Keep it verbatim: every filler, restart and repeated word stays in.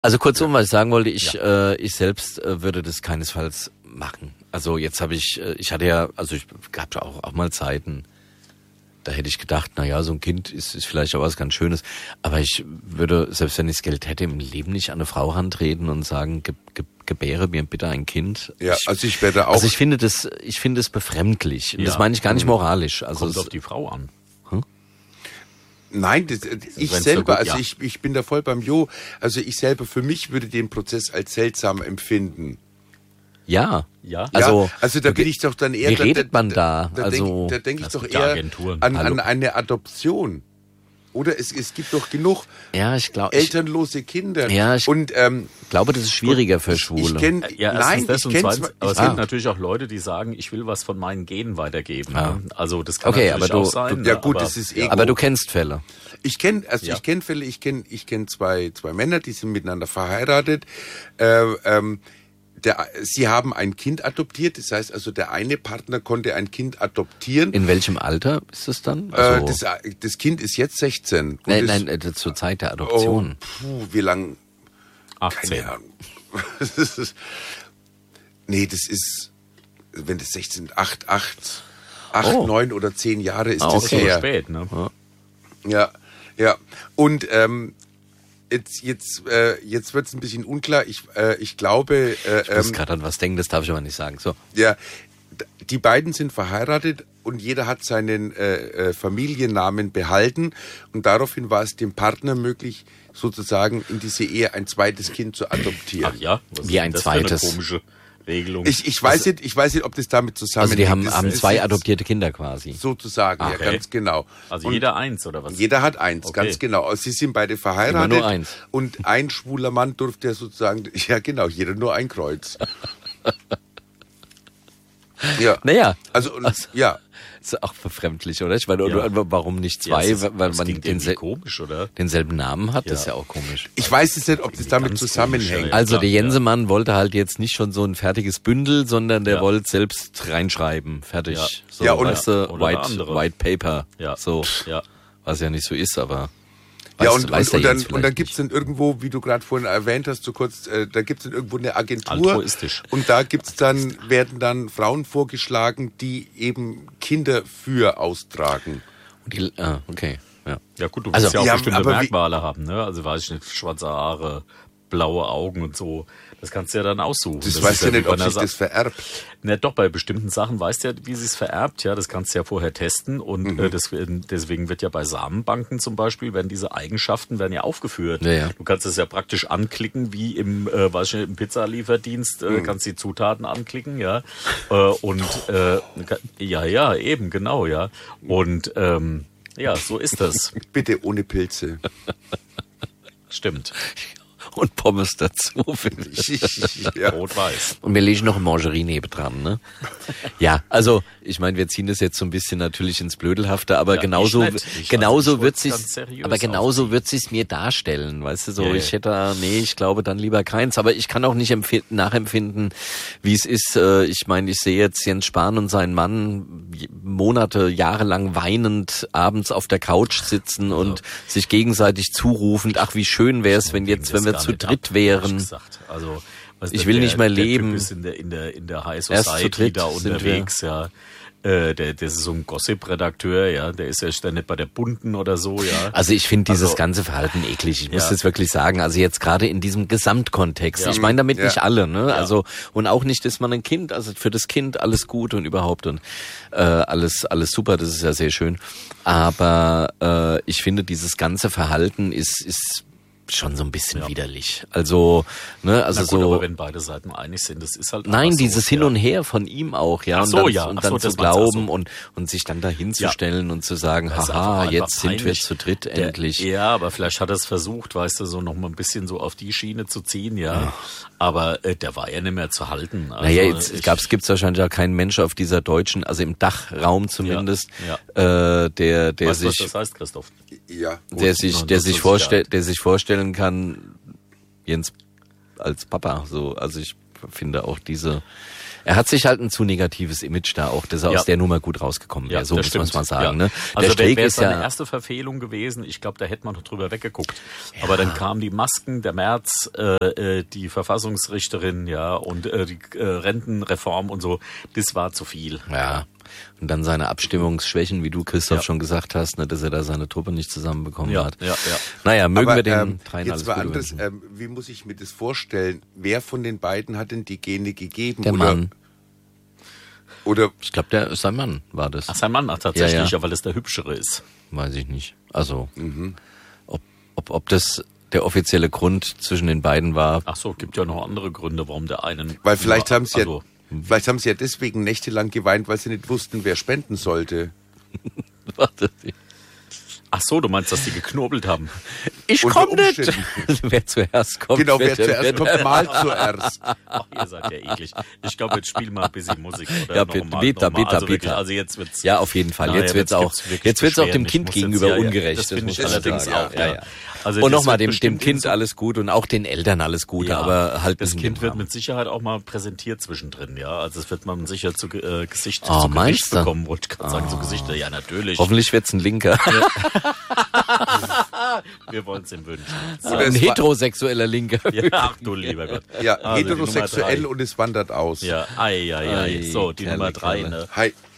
Also kurzum, was ich sagen wollte, ich ja. äh, ich selbst äh, würde das keinesfalls machen. Also jetzt habe ich, äh, ich hatte ja, also ich gab ja auch, auch mal Zeiten, da hätte ich gedacht, na ja, so ein Kind ist, ist vielleicht auch was ganz Schönes. Aber ich würde, selbst wenn ich das Geld hätte, im Leben nicht an eine Frau rantreten und sagen, ge, ge, gebäre mir bitte ein Kind. Ja, ich, also ich werde auch. Also ich finde das, ich finde es befremdlich. Und ja. das meine ich gar nicht moralisch. Also kommt es, auf die Frau an. Hm? Nein, das, ich Wenn's selber, so gut, also ja. ich, ich bin da voll beim Jo. Also ich selber für mich würde den Prozess als seltsam empfinden. Ja, ja. Also, ja, also da bin ich doch dann eher. Wie redet man da? Da, da, also, da denke ich doch eher an, an eine Adoption. Oder es, es gibt doch genug ja, ich glaub, elternlose ich, Kinder. Ja, ich und, ähm, glaube, das ist schwieriger für Schwule. Ich kenn, ja, nein, das ich kenne aber es ah. gibt natürlich auch Leute, die sagen, ich will was von meinen Genen weitergeben. Ah. Also das kann okay, natürlich aber du, auch sein. Du, ja gut, aber, das ist Ego. Aber du kennst Fälle. Ich kenne, also ja. ich kenne Fälle. Ich kenne, ich kenne zwei, zwei Männer, die sind miteinander verheiratet. Äh, ähm, Der, sie haben ein Kind adoptiert, das heißt also, der eine Partner konnte ein Kind adoptieren. In welchem Alter ist es dann? Also äh, das, das Kind ist jetzt sechzehn. Nein, nein, äh, zur Zeit der Adoption. Oh, puh, wie lang? achtzehn. Keine Ahnung. Nee, das ist, wenn das sechzehn, acht, acht, acht, oh. neun oder zehn Jahre ist ah, das okay. her. Spät, ne? Ja, ja. Und ähm, Jetzt, jetzt, äh, jetzt wird es ein bisschen unklar. Ich, äh, ich glaube. Äh, ich muss ähm, gerade an was denken, das darf ich aber nicht sagen. So. Ja, die beiden sind verheiratet und jeder hat seinen äh, äh, Familiennamen behalten und daraufhin war es dem Partner möglich, sozusagen in diese Ehe ein zweites Kind zu adoptieren. Ach ja, was wie ein das zweites. Für eine komische Regelung. Ich, ich weiß nicht, ich weiß nicht, ob das damit zusammenhängt. Also die haben, das haben zwei jetzt adoptierte Kinder quasi. Sozusagen, okay. ja, ganz genau. Also und jeder eins, oder was? Jeder hat eins, okay. ganz genau. Also sie sind beide verheiratet. Immer nur eins. Und ein schwuler Mann durfte ja sozusagen, ja genau, jeder nur ein Kreuz. Ja. Naja. Also, und, also ja. Ist auch befremdlich, oder? Ich meine, ja. warum nicht zwei? Ja, ist, weil man densel- komisch, oder? denselben Namen hat, ja. das ist ja auch komisch. Ich weiß jetzt nicht, ob das damit zusammenhängt. Ja, also klar, der Jensemann ja. wollte halt jetzt nicht schon so ein fertiges Bündel, sondern der ja. wollte selbst reinschreiben. Fertig. Ja. So, ja, und, weißt du, White, White Paper. Ja. So. Ja. Was ja nicht so ist, aber... Ja, Weiß, und, weiß und, und dann, und dann nicht. gibt's dann irgendwo, wie du gerade vorhin erwähnt hast, so kurz, äh, da gibt's dann irgendwo eine Agentur. Altruistisch. Und da gibt's dann, werden dann Frauen vorgeschlagen, die eben Kinder für austragen. Und die, ah, okay, ja. Ja gut, du also, willst ja auch ja, bestimmte aber Merkmale haben, ne? Also weiß ich nicht, schwarze Haare, blaue Augen und so. Das kannst du ja dann aussuchen. Das, das weißt du ja nicht, ob sich Sa- das vererbt. Na doch, bei bestimmten Sachen weißt du ja, wie sich's vererbt. Ja, das kannst du ja vorher testen. Und Mhm. äh, das, deswegen wird ja bei Samenbanken zum Beispiel, werden diese Eigenschaften werden ja aufgeführt. Ja, ja. Du kannst es ja praktisch anklicken, wie im, äh, weiß ich nicht, im Pizzalieferdienst, äh, Mhm. kannst die Zutaten anklicken, ja. Äh, und äh, ja, ja, eben, genau, ja. Und ähm, ja, so ist das. Bitte ohne Pilze. Stimmt. Und Pommes dazu, finde ich. Ja. Rot-Weiß. Und wir legen noch ein Mangerie nebendran, ne? Ja, also, ich meine, wir ziehen das jetzt so ein bisschen natürlich ins Blödelhafte, aber Ja, genauso, nicht nett. Ich- genauso also ich wird wollt's sich's, ganz seriös aber genauso aufziehen. wird sich's mir darstellen, weißt du, so, Ja, ja. ich hätte da, nee, ich glaube dann lieber keins, aber ich kann auch nicht empf- nachempfinden, wie es ist, äh, ich meine, ich sehe jetzt Jens Spahn und seinen Mann Monate, jahrelang weinend abends auf der Couch sitzen und sich gegenseitig zurufend, ach, wie schön wäre es, wenn jetzt, wenn wir zu dritt wären. Gesagt. Also, weißt Ich du, will der, nicht mehr der leben. Typ ist in der, in der, in der High Erst zu Society dritt da sind unterwegs, ja. Äh, der, der ist so ein Gossip-Redakteur, ja. Der ist ja dann nicht bei der Bunten oder so, ja. Also ich finde dieses Also, ganze Verhalten eklig. Ich muss ja. das wirklich sagen. Also jetzt gerade in diesem Gesamtkontext. Ja. Ich meine damit Ja. nicht alle, ne? Ja. Also und auch nicht, dass man ein Kind, also für das Kind alles gut und überhaupt und äh, alles alles super. Das ist ja sehr schön. Aber äh, ich finde dieses ganze Verhalten ist ist schon so ein bisschen Ja. widerlich. Also, ne, also Na gut, so. aber wenn beide Seiten einig sind, das ist halt Nein, einfach so, dieses Hin ja. und Her von ihm auch, ja. Ach so, und dann, ja. und Ach dann so, zu das meinst du, glauben ach so. und, und sich dann dahinzustellen und zu sagen, Das ist einfach haha, einfach jetzt sind wir peinlich. zu dritt Der, endlich. Ja, aber vielleicht hat er es versucht, weißt du, so noch mal ein bisschen so auf die Schiene zu ziehen, ja. Aber äh, der war ja nicht mehr zu halten. Also, Naja, jetzt ich- gab's, gibt's wahrscheinlich auch keinen Mensch auf dieser deutschen, also im Dachraum zumindest, Ja, äh, der, der Weißt du, was sich, das heißt, Christoph? Ja. der sich, Gut, der das sich ist vorstellt, der sich vorstellen kann, Jens als Papa, so, also ich finde auch diese, Er hat sich halt ein zu negatives Image da auch, dass er ja. aus der Nummer gut rausgekommen wäre. Ja, so muss man es mal sagen. Ja. Ne? Also der wäre wär ist seine ja erste Verfehlung gewesen. Ich glaube, da hätte man noch drüber weggeguckt. Ja. Aber dann kamen die Masken, der März, äh, die Verfassungsrichterin, ja, und äh, die äh, Rentenreform und so. Das war zu viel. Ja. Und dann seine Abstimmungsschwächen, wie du, Christoph, ja. schon gesagt hast, ne, dass er da seine Truppe nicht zusammenbekommen ja, hat. Ja, ja. Naja, mögen Aber, wir den ähm, dreien jetzt alles mal Gute anderes, wünschen. ähm, wie muss ich mir das vorstellen? Wer von den beiden hat denn die Gene gegeben? Der oder, Mann. Oder Ich glaube, der sein Mann war das. Ach, sein Mann ach, tatsächlich, ja, ja. ja, weil es der Hübschere ist. Weiß ich nicht. Also, mhm. ob, ob, ob das der offizielle Grund zwischen den beiden war. Ach so, gibt ja noch andere Gründe, warum der einen... Weil vielleicht ja, haben sie also, ja, vielleicht haben sie ja deswegen nächtelang geweint, weil sie nicht wussten, wer spenden sollte. Warte. Ach so, du meinst, dass die geknobelt haben? Ich Unter komm nicht. Umständen. Wer zuerst kommt. Genau, wer wird- zuerst wird- kommt, mal zuerst. Ach, ihr seid ja eklig. Ich glaube, jetzt spiel mal ein bisschen Musik. Oder Ja, noch bitte, mal, bitte, noch mal. bitte, also wirklich, bitte. Also jetzt wird's... Ja, auf jeden Fall. Naja, Jetzt wird's auch, gibt's wirklich jetzt wird's auch dem Beschwerden. Kind Ich muss gegenüber jetzt- ja, ja, ungerecht. Das finde muss ich man allerdings sagen. auch, ja. Also Und das nochmal, wird dem, dem bestimmt Kind so- alles gut und auch den Eltern alles Gute, Ja, aber halt das nicht in Kind dem wird Rahmen. mit Sicherheit auch mal präsentiert zwischendrin, ja. Also das wird man sicher zu äh, Gesicht Oh, zu meinst Gesicht du? bekommen, wollte ich gerade sagen, zu Gesicht. Ja, natürlich. Hoffentlich wird's ein Linker. Wir wollen es ihm wünschen. Oder Ein es war- heterosexueller Linker. Ja, ach du lieber Gott. Ja, Also die Nummer heterosexuell drei. und es wandert aus. Ja, ei, ei, ei. Ei, So, die Kerle, Nummer drei, Kerle. ne? Hi.